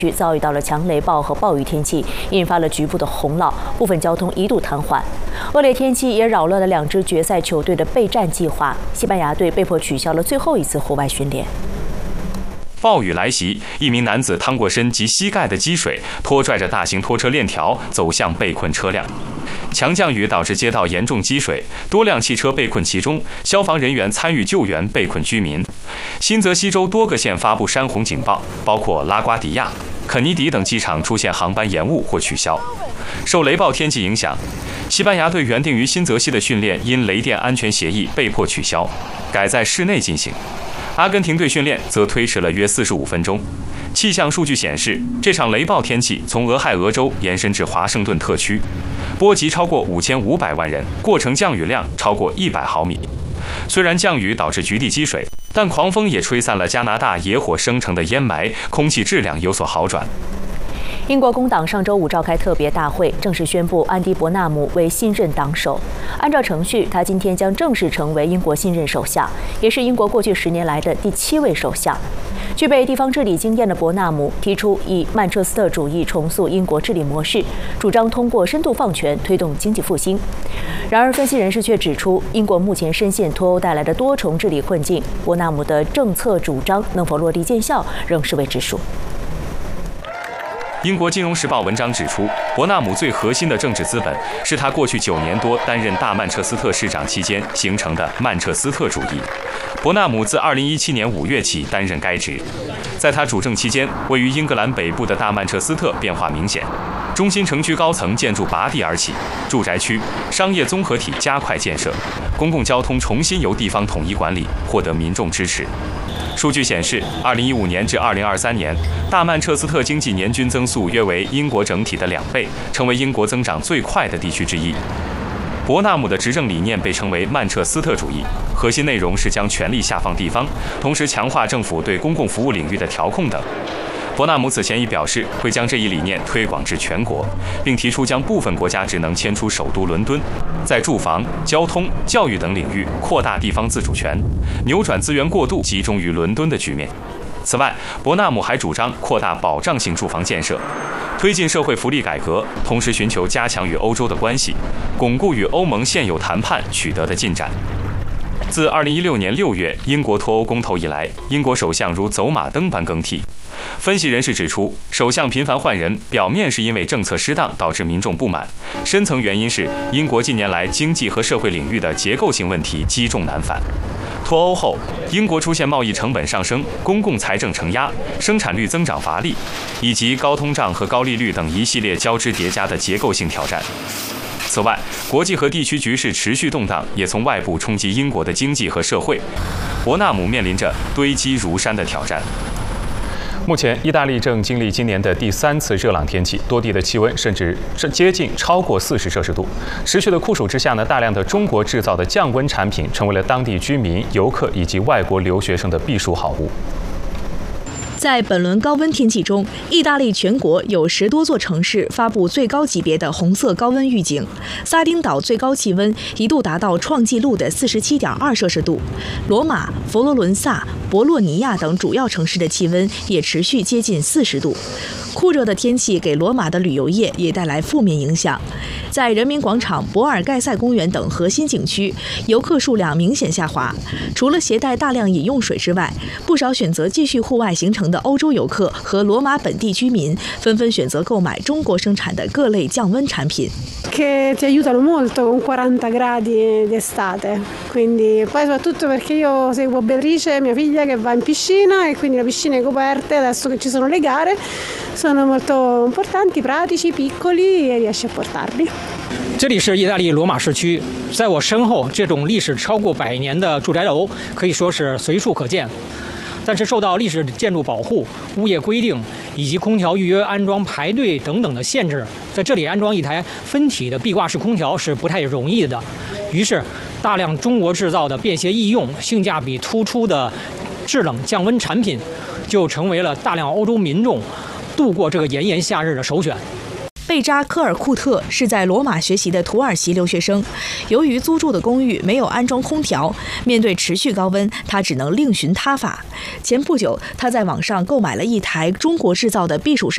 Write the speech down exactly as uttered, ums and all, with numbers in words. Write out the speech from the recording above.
遭遇到了强雷暴和暴雨天气，引发了局部的洪涝，部分交通一度瘫痪。恶劣天气也扰乱了两支决赛球队的备战计划，西班牙队被迫取消了最后一次户外训练。 暴雨来袭，一名男子趟过身及膝盖的积水，拖拽着大型拖车链条走向被困车辆。强降雨导致街道严重积水，多辆汽车被困其中，消防人员参与救援被困居民。新泽西州多个县发布山洪警报，包括拉瓜迪亚、肯尼迪等机场出现航班延误或取消。受雷暴天气影响，西班牙队原定于新泽西的训练因雷电安全协议被迫取消，改在室内进行。阿根廷队训练则推迟了约四十五分钟。气象数据显示，这场雷暴天气从俄亥俄州延伸至华盛顿特区，波及超过五千五百万人，过程降雨量超过一百毫米。虽然降雨导致局地积水，但狂风也吹散了加拿大野火生成的烟霾，空气质量有所好转。 英国工党上周五召开特别大会，正式宣布安迪·伯纳姆为新任党首。按照程序，他今天将正式成为英国新任首相，也是英国过去十年来的第七位首相。具备地方治理经验的伯纳姆提出以曼彻斯特主义重塑英国治理模式，主张通过深度放权推动经济复兴。然而，分析人士却指出，英国目前深陷脱欧带来的多重治理困境，伯纳姆的政策主张能否落地见效，仍是未知数。 英国金融时报文章指出，伯纳姆最核心的政治资本是他过去九年多担任大曼彻斯特市长期间形成的曼彻斯特主义。伯纳姆自二零一七年五月起担任该职，在他主政期间，位于英格兰北部的大曼彻斯特变化明显，中心城区高层建筑拔地而起，住宅区、商业综合体加快建设，公共交通重新由地方统一管理，获得民众支持。数据显示，二零一五年至二零二三年，大曼彻斯特经济年均增速约为英国整体的两倍，成为英国增长最快的地区之一。伯纳姆的执政理念被称为曼彻斯特主义，核心内容是将权力下放地方，同时强化政府对公共服务领域的调控等。伯纳姆此前已表示会将这一理念推广至全国，并提出将部分国家职能迁出首都伦敦，在住房、交通、教育等领域扩大地方自主权，扭转资源过度集中于伦敦的局面。此外，伯纳姆还主张扩大保障性住房建设，推进社会福利改革，同时寻求加强与欧洲的关系，巩固与欧盟现有谈判取得的进展。自二零一六年六月英国脱欧公投以来，英国首相如走马灯般更替。分析人士指出，首相频繁换人，表面是因为政策失当导致民众不满，深层原因是英国近年来经济和社会领域的结构性问题积重难返。脱欧后，英国出现贸易成本上升、公共财政承压、生产率增长乏力，以及高通胀和高利率等一系列交织叠加的结构性挑战。此外，国际和地区局势持续动荡，也从外部冲击英国的经济和社会。伯纳姆面临着堆积如山的挑战。目前，意大利正经历今年的第三次热浪天气，多地的气温甚至接近超过四十摄氏度。持续的酷暑之下呢，大量的中国制造的降温产品成为了当地居民、游客以及外国留学生的避暑好物。 在本轮高温天气中，意大利全国有十多座城市发布最高级别的红色高温预警。撒丁岛最高气温一度达到创纪录的四十七点二摄氏度，罗马、佛罗伦萨、博洛尼亚等主要城市的气温也持续接近四十度。酷热的天气给罗马的旅游业也带来负面影响。在人民广场、博尔盖塞公园等核心景区，游客数量明显下滑。除了携带大量饮用水之外，不少选择继续户外行程的欧洲游客和罗马本地居民纷纷选择购买中国生产的各类降温产品。 Che ti aiutano molto con quaranta gradi d'estate, quindi poi soprattutto perché io seguo Beatrice, mia figlia, che va in piscina e quindi le piscine coperte adesso che ci sono le gare sono molto importanti, pratici, piccoli e riesci a portarli. 这里是意大利罗马市区，在我身后，这种历史超过百年的住宅楼可以说是随处可见。但是受到历史建筑保护、物业规定以及空调预约安装排队等等的限制，在这里安装一台分体的壁挂式空调是不太容易的。于是，大量中国制造的便携易用、性价比突出的制冷降温产品，就成为了大量欧洲民众度过这个炎炎夏日的首选。 贝扎科尔库特是在罗马学习的土耳其留学生，由于租住的公寓没有安装空调，面对持续高温，他只能另寻他法。前不久，他在网上购买了一台中国制造的避暑神